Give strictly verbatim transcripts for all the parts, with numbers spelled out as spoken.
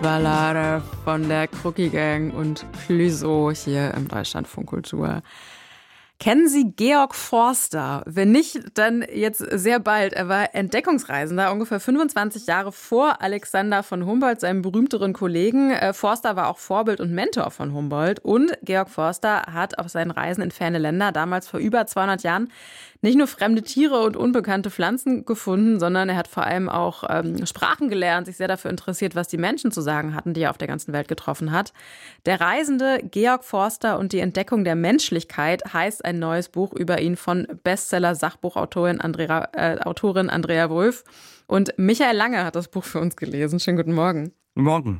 Ballade von der Crookie Gang und Clouseau hier im Deutschlandfunk Kultur. Kennen Sie Georg Forster? Wenn nicht, dann jetzt sehr bald. Er war Entdeckungsreisender, ungefähr fünfundzwanzig Jahre vor Alexander von Humboldt, seinem berühmteren Kollegen. Forster war auch Vorbild und Mentor von Humboldt. Und Georg Forster hat auf seinen Reisen in ferne Länder damals vor über zweihundert Jahren nicht nur fremde Tiere und unbekannte Pflanzen gefunden, sondern er hat vor allem auch ähm, Sprachen gelernt, sich sehr dafür interessiert, was die Menschen zu sagen hatten, die er auf der ganzen Welt getroffen hat. Der Reisende Georg Forster und die Entdeckung der Menschlichkeit heißt ein neues Buch über ihn von Bestseller-Sachbuchautorin Andrea, äh, Autorin Andrea Wulff. Und Michael Lange hat das Buch für uns gelesen. Schönen guten Morgen. Guten Morgen.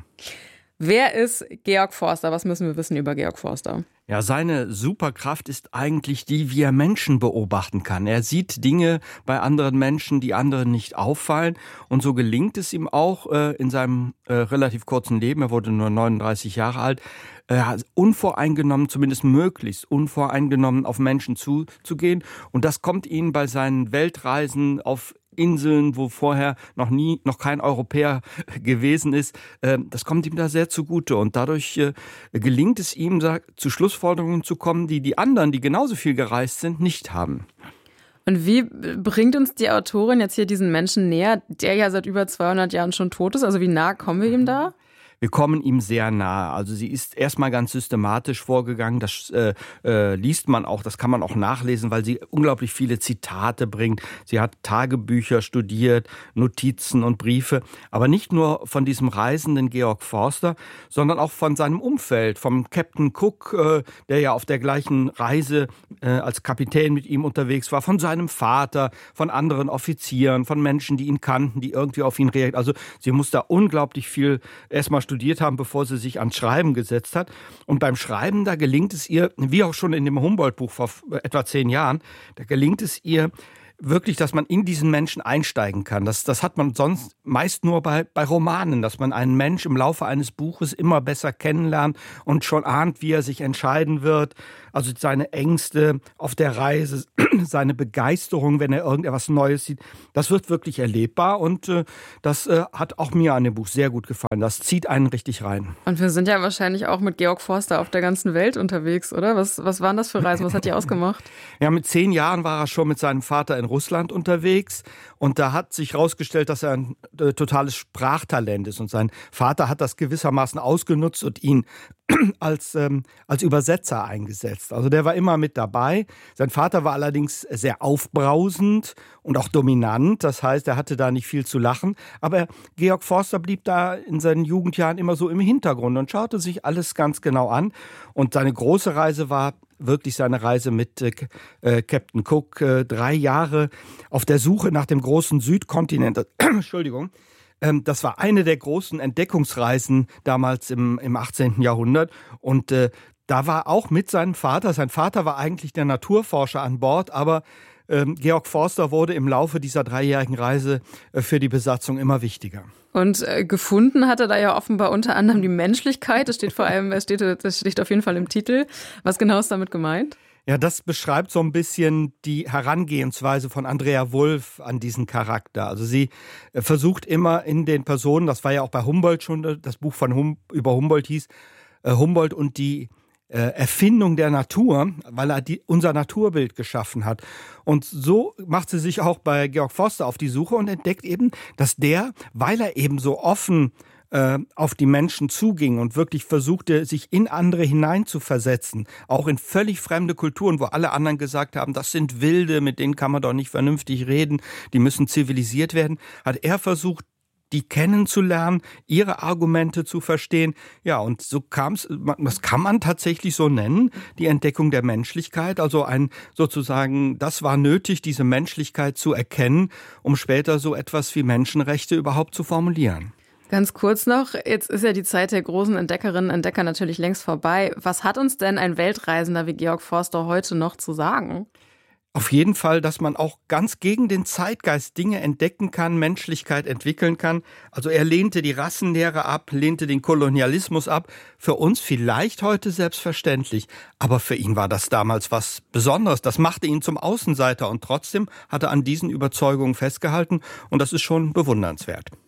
Wer ist Georg Forster? Was müssen wir wissen über Georg Forster? Ja, seine Superkraft ist eigentlich die, wie er Menschen beobachten kann. Er sieht Dinge bei anderen Menschen, die anderen nicht auffallen. Und so gelingt es ihm auch äh, in seinem äh, relativ kurzen Leben, er wurde nur neununddreißig Jahre alt, äh, unvoreingenommen, zumindest möglichst unvoreingenommen auf Menschen zuzugehen. Und das kommt ihm bei seinen Weltreisen auf Inseln, wo vorher noch nie, noch kein Europäer gewesen ist, das kommt ihm da sehr zugute. Und dadurch gelingt es ihm, zu Schlussfolgerungen zu kommen, die die anderen, die genauso viel gereist sind, nicht haben. Und wie bringt uns die Autorin jetzt hier diesen Menschen näher, der ja seit über zweihundert Jahren schon tot ist? Also wie nah kommen wir ihm da? Wir kommen ihm sehr nahe. Also sie ist erstmal ganz systematisch vorgegangen. Das äh, äh, liest man auch, das kann man auch nachlesen, weil sie unglaublich viele Zitate bringt. Sie hat Tagebücher studiert, Notizen und Briefe. Aber nicht nur von diesem reisenden Georg Forster, sondern auch von seinem Umfeld, vom Captain Cook, äh, der ja auf der gleichen Reise äh, als Kapitän mit ihm unterwegs war, von seinem Vater, von anderen Offizieren, von Menschen, die ihn kannten, die irgendwie auf ihn reagiert. Also sie muss da unglaublich viel erstmal studiert haben, bevor sie sich ans Schreiben gesetzt hat. Und beim Schreiben, da gelingt es ihr, wie auch schon in dem Humboldt-Buch vor etwa zehn Jahren, da gelingt es ihr wirklich, dass man in diesen Menschen einsteigen kann. Das, das hat man sonst meist nur bei, bei Romanen, dass man einen Mensch im Laufe eines Buches immer besser kennenlernt und schon ahnt, wie er sich entscheiden wird. Also seine Ängste auf der Reise, seine Begeisterung, wenn er irgendetwas Neues sieht. Das wird wirklich erlebbar und äh, das äh, hat auch mir an dem Buch sehr gut gefallen. Das zieht einen richtig rein. Und wir sind ja wahrscheinlich auch mit Georg Forster auf der ganzen Welt unterwegs, oder? Was, was waren das für Reisen? Was hat die ausgemacht? Ja, mit zehn Jahren war er schon mit seinem Vater in Russland unterwegs und da hat sich herausgestellt, dass er ein äh, totales Sprachtalent ist und sein Vater hat das gewissermaßen ausgenutzt und ihn als, ähm, als Übersetzer eingesetzt. Also der war immer mit dabei. Sein Vater war allerdings sehr aufbrausend und auch dominant. Das heißt, er hatte da nicht viel zu lachen. Aber Georg Forster blieb da in seinen Jugendjahren immer so im Hintergrund und schaute sich alles ganz genau an. Und seine große Reise war wirklich seine Reise mit äh, Captain Cook. Äh, drei Jahre auf der Suche nach dem großen Südkontinent. Entschuldigung. Das war eine der großen Entdeckungsreisen damals im, im achtzehnten Jahrhundert. Und äh, da war auch mit seinem Vater, sein Vater war eigentlich der Naturforscher an Bord, aber ähm, Georg Forster wurde im Laufe dieser dreijährigen Reise äh, für die Besatzung immer wichtiger. Und äh, gefunden hat er da ja offenbar unter anderem die Menschlichkeit. Das steht vor allem, das steht, das steht auf jeden Fall im Titel. Was genau ist damit gemeint? Ja, das beschreibt so ein bisschen die Herangehensweise von Andrea Wulff an diesen Charakter. Also sie versucht immer in den Personen, das war ja auch bei Humboldt schon, das Buch von hum, über Humboldt hieß, äh, Humboldt und die äh, Erfindung der Natur, weil er die, unser Naturbild geschaffen hat. Und so macht sie sich auch bei Georg Forster auf die Suche und entdeckt eben, dass der, weil er eben so offen auf die Menschen zuging und wirklich versuchte, sich in andere hineinzuversetzen, auch in völlig fremde Kulturen, wo alle anderen gesagt haben, das sind Wilde, mit denen kann man doch nicht vernünftig reden, die müssen zivilisiert werden, hat er versucht, die kennenzulernen, ihre Argumente zu verstehen. Ja, und so kam es, das kann man tatsächlich so nennen, die Entdeckung der Menschlichkeit, also ein sozusagen, das war nötig, diese Menschlichkeit zu erkennen, um später so etwas wie Menschenrechte überhaupt zu formulieren. Ganz kurz noch, jetzt ist ja die Zeit der großen Entdeckerinnen und Entdecker natürlich längst vorbei. Was hat uns denn ein Weltreisender wie Georg Forster heute noch zu sagen? Auf jeden Fall, dass man auch ganz gegen den Zeitgeist Dinge entdecken kann, Menschlichkeit entwickeln kann. Also er lehnte die Rassenlehre ab, lehnte den Kolonialismus ab. Für uns vielleicht heute selbstverständlich, aber für ihn war das damals was Besonderes. Das machte ihn zum Außenseiter und trotzdem hat er an diesen Überzeugungen festgehalten und das ist schon bewundernswert.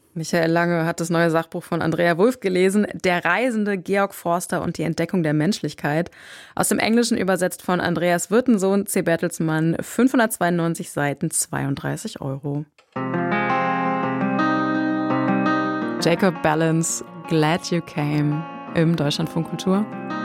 Michael Lange hat das neue Sachbuch von Andrea Wulff gelesen, Der Reisende, Georg Forster und die Entdeckung der Menschlichkeit. Aus dem Englischen übersetzt von Andreas Wirtensohn, C. Bertelsmann, fünfhundertzweiundneunzig Seiten, zweiunddreißig Euro. Jacob Balance, Glad You Came im Deutschlandfunk Kultur.